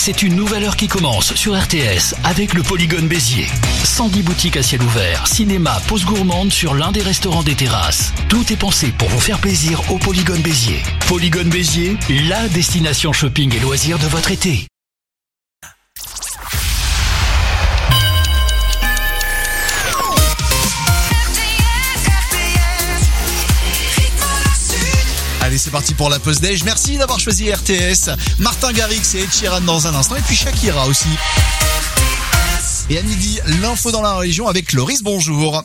C'est une nouvelle heure qui commence sur RTS avec le Polygone Béziers. 110 boutiques à ciel ouvert, cinéma, pause gourmande sur l'un des restaurants des terrasses. Tout est pensé pour vous faire plaisir au Polygone Béziers. Polygone Béziers, la destination shopping et loisirs de votre été. Allez, c'est parti pour la pause déj. Merci d'avoir choisi RTS. Martin Garrix et Ed Sheeran dans un instant. Et puis Shakira aussi. Et à midi, l'info dans la région avec Loris. Bonjour.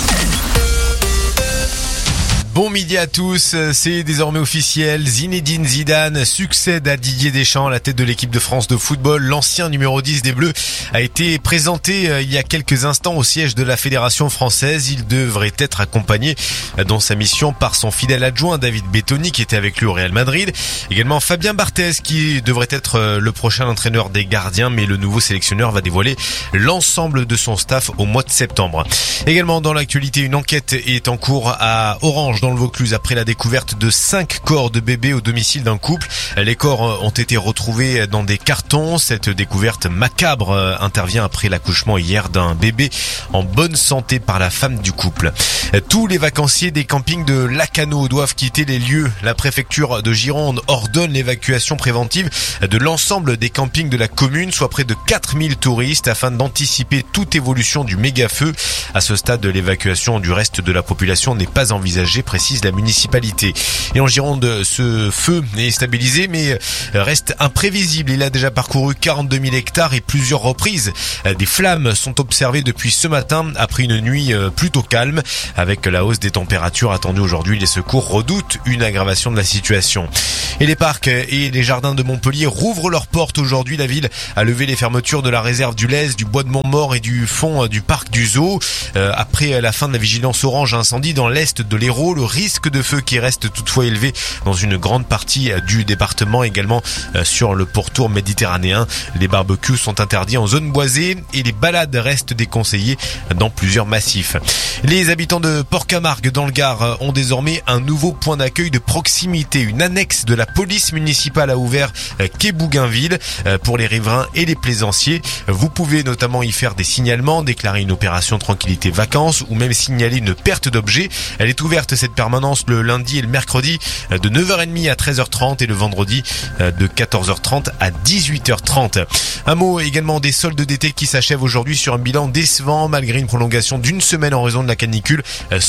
Bon midi à tous, c'est désormais officiel, Zinedine Zidane succède à Didier Deschamps à la tête de l'équipe de France de football. L'ancien numéro 10 des Bleus a été présenté il y a quelques instants au siège de la Fédération française. Il devrait être accompagné dans sa mission par son fidèle adjoint David Bettoni qui était avec lui au Real Madrid. Également Fabien Barthez qui devrait être le prochain entraîneur des gardiens, mais le nouveau sélectionneur va dévoiler l'ensemble de son staff au mois de septembre. Également dans l'actualité, une enquête est en cours à Orange dans le Vaucluse après la découverte de 5 corps de bébés au domicile d'un couple. Les corps ont été retrouvés dans des cartons. Cette découverte macabre intervient après l'accouchement hier d'un bébé en bonne santé par la femme du couple. Tous les vacanciers des campings de Lacanau doivent quitter les lieux. La préfecture de Gironde ordonne l'évacuation préventive de l'ensemble des campings de la commune, soit près de 4000 touristes, afin d'anticiper toute évolution du méga-feu. À ce stade, l'évacuation du reste de la population n'est pas envisagée, précise la municipalité. Et en Gironde, ce feu est stabilisé mais reste imprévisible. Il a déjà parcouru 42 000 hectares et plusieurs reprises. Des flammes sont observées depuis ce matin après une nuit plutôt calme. Avec la hausse des températures attendues aujourd'hui, les secours redoutent une aggravation de la situation. Et les parcs et les jardins de Montpellier rouvrent leurs portes aujourd'hui. La ville a levé les fermetures de la réserve du Lez, du bois de Montmort et du fond du parc du Zoo. Après la fin de la vigilance orange incendie dans l'est de l'Hérault, le risque de feu qui reste toutefois élevé dans une grande partie du département, également sur le pourtour méditerranéen. Les barbecues sont interdits en zone boisée et les balades restent déconseillées dans plusieurs massifs. Les habitants de Port-Camargue dans le Gard ont désormais un nouveau point d'accueil de proximité. Une annexe de la police municipale a ouvert quai Bougainville pour les riverains et les plaisanciers. Vous pouvez notamment y faire des signalements, déclarer une opération tranquillité vacances ou même signaler une perte d'objet. Elle est ouverte cette permanence le lundi et le mercredi de 9h30 à 13h30 et le vendredi de 14h30 à 18h30. Un mot également des soldes d'été qui s'achèvent aujourd'hui sur un bilan décevant malgré une prolongation d'une semaine en raison de la canicule.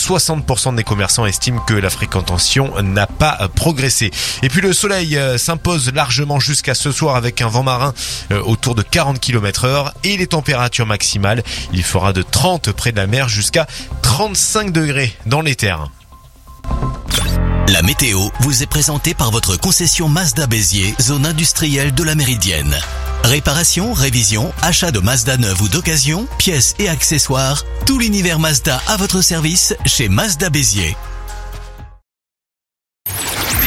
60% des commerçants estiment que la fréquentation n'a pas progressé. Et puis le soleil s'impose largement jusqu'à ce soir avec un vent marin autour de 40 km/h et les températures maximales. Il fera de 30 près de la mer jusqu'à 35 degrés dans les terres. La météo vous est présentée par votre concession Mazda Béziers, zone industrielle de la Méridienne. Réparation, révision, achat de Mazda neuve ou d'occasion, pièces et accessoires, tout l'univers Mazda à votre service chez Mazda Béziers.